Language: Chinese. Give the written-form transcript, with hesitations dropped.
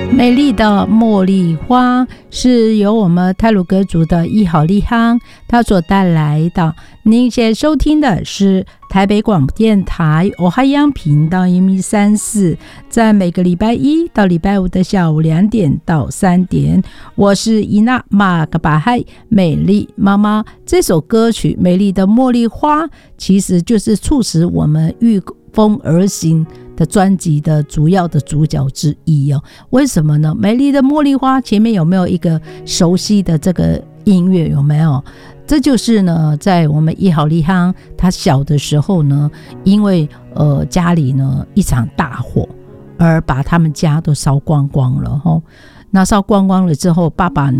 美丽的茉莉花是由我们太鲁阁族的一好利夯他所带来的。您现在收听的是台北广播电台欧哈央频道134，在每个礼拜一到礼拜五的下午2点到3点，我是伊娜玛格巴嗨美丽妈妈。这首歌曲《美丽的茉莉花》其实就是促使我们御风而行的专辑的主要的主角之一哦。为什么呢？美丽的茉莉花前面有没有一个熟悉的这个音乐？有没有？这就是呢，在我们一好利夯他小的时候呢，因为家里呢一场大火，而把他们家都烧光光了吼。那烧光光了之后，爸爸呢